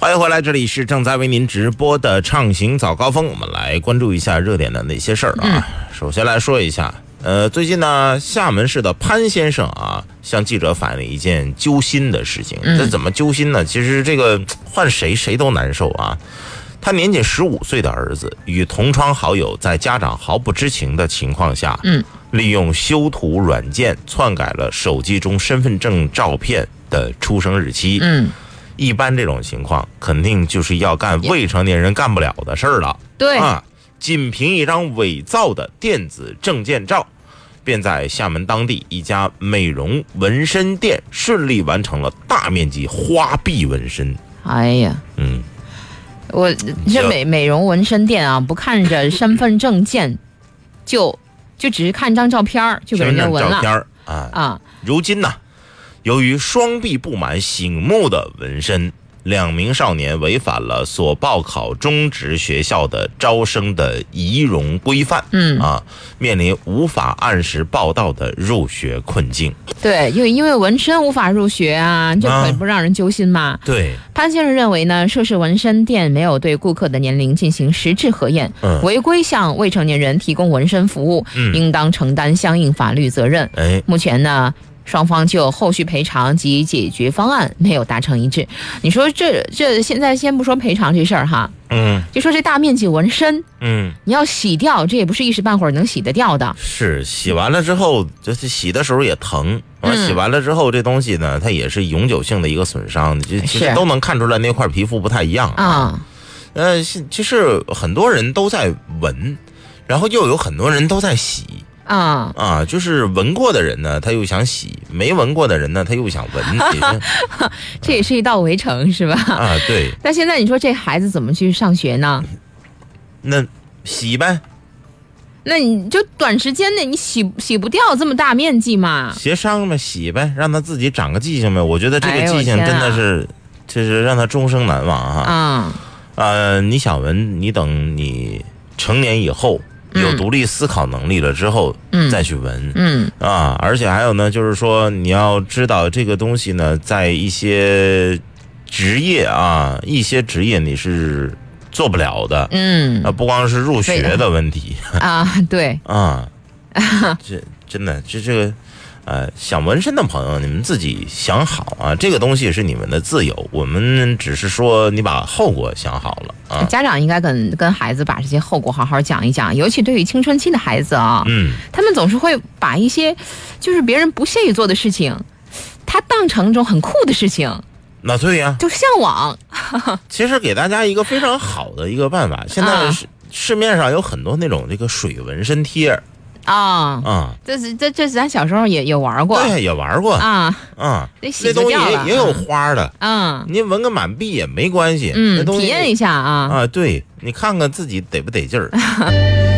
欢迎回来，这里是正在为您直播的畅行早高峰，我们来关注一下热点的那些事儿啊。首先来说一下，最近呢，厦门市的潘先生啊，向记者反映了一件揪心的事情。这怎么揪心呢？其实这个换谁都难受啊。他年仅15岁的儿子与同窗好友在家长毫不知情的情况下，利用修图软件篡改了手机中身份证照片的出生日期。一般这种情况肯定就是要干未成年人干不了的事儿了。 对啊，仅凭一张伪造的电子证件照，便在厦门当地一家美容纹身店顺利完成了大面积花臂纹身。 哎呀，我这美容纹身店啊，不看着身份证件，就只是看张照片就给人家纹了。 照片啊，如今呢，由于双臂布满醒目的纹身，2名少年违反了所报考中职学校的招生的仪容规范，面临无法按时报到的入学困境。对， 因为纹身无法入学啊，这可不让人揪心吗？ 对， 潘先生认为呢，涉事纹身店没有对顾客的年龄进行实质核验，违规向未成年人提供纹身服务，应当承担相应法律责任。目前呢，双方就后续赔偿及解决方案没有达成一致。你说这现在先不说赔偿这事儿哈，就说这大面积纹身，你要洗掉，这也不是一时半会儿能洗得掉的。 是，洗完了之后，就是洗的时候也疼，洗完了之后这东西呢，它也是永久性的一个损伤，其实都能看出来那块皮肤不太一样啊。其实很多人都在纹，然后又有很多人都在洗。就是闻过的人呢，他又想洗；没闻过的人呢，他又想闻。 这也是一道围城，是吧？ 对。 但现在你说这孩子怎么去上学呢？ 那洗呗。 那你就短时间内你洗不掉这么大面积嘛？ 协商呗，洗呗，让他自己长个记性呗。我觉得这个记性真的是，就是让他终生难忘哈。你想闻，你等你成年以后。有独立思考能力了之后，再去闻，而且还有呢，就是说你要知道这个东西呢，在一些职业你是做不了的，不光是入学的问题对这真的这个。想纹身的朋友，你们自己想好啊！这个东西是你们的自由，我们只是说你把后果想好了啊。 家长应该跟孩子把这些后果好好讲一讲，尤其对于青春期的孩子啊，他们总是会把一些就是别人不屑于做的事情，他当成一种很酷的事情。 那对呀， 就向往。 其实给大家一个非常好的一个办法，现在市面上有很多那种这个水纹身贴。这咱小时候也玩过， 对，也玩过那东西也有花的，您纹个满臂也没关系， 体验一下对，你看看自己得不得劲儿。